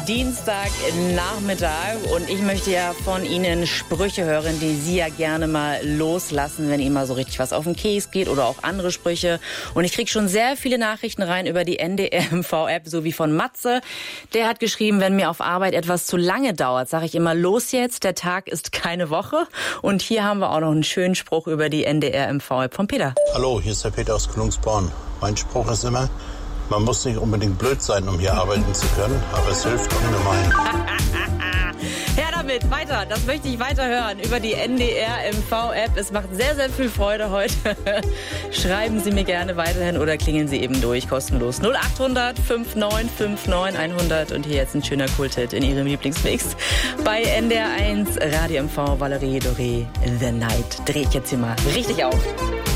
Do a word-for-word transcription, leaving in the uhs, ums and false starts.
Dienstagnachmittag und ich möchte ja von Ihnen Sprüche hören, die Sie ja gerne mal loslassen, wenn Ihnen mal so richtig was auf den Keks geht oder auch andere Sprüche. Und ich kriege schon sehr viele Nachrichten rein über die N D R M V-App, so wie von Matze. Der hat geschrieben, wenn mir auf Arbeit etwas zu lange dauert, sage ich immer, los jetzt, der Tag ist keine Woche. Und hier haben wir auch noch einen schönen Spruch über die N D R M V-App von Peter. Hallo, hier ist der Peter aus Kölungsborn. Mein Spruch ist immer, man muss nicht unbedingt blöd sein, um hier arbeiten zu können, aber es hilft ungemein. Her damit, weiter, das möchte ich weiter hören über die N D R M V-App. Es macht sehr, sehr viel Freude heute. Schreiben Sie mir gerne weiterhin oder klingeln Sie eben durch, kostenlos. null acht hundert fünf neun fünf neun hundert und hier jetzt ein schöner Kulthit in Ihrem Lieblingsmix. Bei N D R eins, Radio M V, Valerie Doré, The Night. Dreh ich jetzt hier mal richtig auf.